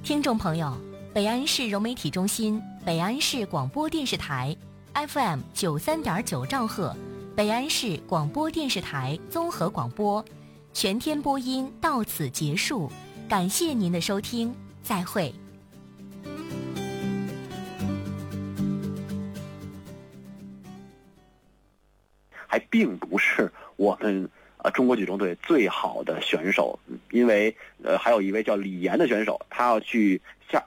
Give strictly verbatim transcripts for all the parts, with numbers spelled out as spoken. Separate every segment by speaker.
Speaker 1: 听众朋友，北安市融媒体中心、北安市广播电视台 F M 九三点九兆赫，北安市广播电视台综合广播，全天播音到此结束，感谢您的收听，再会。
Speaker 2: 还并不是我们呃中国举重队最好的选手，因为呃还有一位叫李岩的选手，他要去下。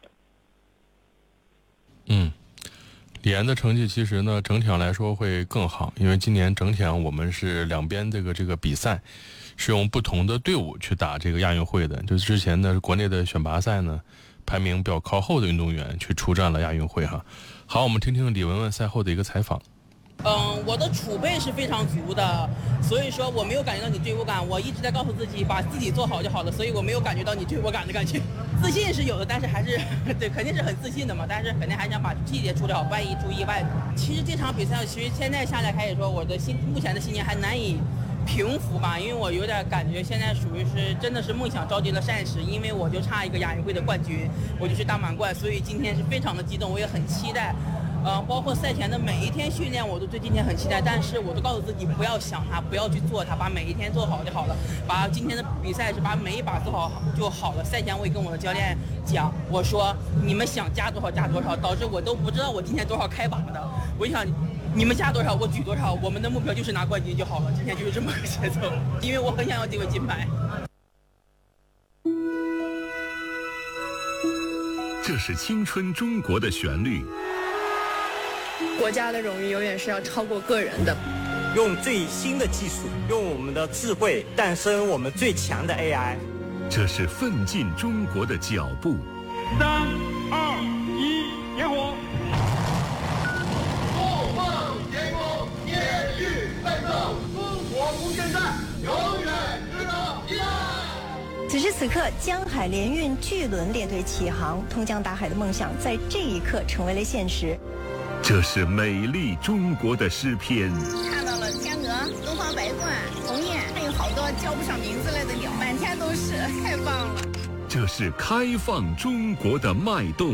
Speaker 3: 嗯，李岩的成绩其实呢整体上来说会更好，因为今年整体上我们是两边这个这个比赛是用不同的队伍去打这个亚运会的，就之前呢国内的选拔赛呢排名比较靠后的运动员去出战了亚运会哈。好，我们听听李雯雯赛后的一个采访。
Speaker 4: 嗯，我的储备是非常足的，所以说我没有感觉到你追我赶，我一直在告诉自己把自己做好就好了，所以我没有感觉到你追我赶的感觉。自信是有的，但是还是对，肯定是很自信的嘛，但是肯定还想把细节处理好，万一出意外。其实这场比赛，其实现在下来开始说，我的心目前的心情还难以平复吧，因为我有点感觉现在属于是真的是梦想照进了现实，因为我就差一个亚运会的冠军，我就是大满贯，所以今天是非常的激动，我也很期待。嗯，包括赛前的每一天训练，我都对今天很期待，但是我都告诉自己不要想它，不要去做它，把每一天做好就好了。把今天的比赛是把每一把做好就好了。赛前我也跟我的教练讲，我说你们想加多少加多少，导致我都不知道我今天多少开把的。我想你们加多少我举多少，我们的目标就是拿冠军就好了。今天就是这么个节奏，因为我很想要这个金牌。
Speaker 5: 这是青春中国的旋律。
Speaker 6: 国家的荣誉永远是要超过个人的。
Speaker 7: 用最新的技术，用我们的智慧诞生我们最强的 A I。
Speaker 5: 这是奋进中国的脚步。
Speaker 8: 三二一，点火！
Speaker 9: 梦梦天空，天域奋斗，中国无限战，永远值得期待。
Speaker 10: 此时此刻，江海联运巨轮列队起航，通江达海的梦想在这一刻成为了现实。
Speaker 5: 这是美丽中国的诗篇。
Speaker 11: 看到了天鹅、东方白鹳、鸿雁，还有好多叫不上名字来的鸟，满天都是，太棒了。
Speaker 5: 这是开放中国的脉动。